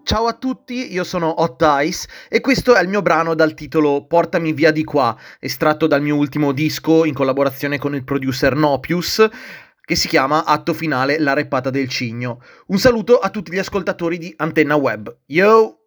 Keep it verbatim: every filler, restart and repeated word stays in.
Ciao a tutti, io sono Hot Ice e questo è il mio brano dal titolo Portami via di qua, estratto dal mio ultimo disco in collaborazione con il producer Nopius, che si chiama Atto finale, la reppata del cigno. Un saluto a tutti gli ascoltatori di Antenna Web. Yo!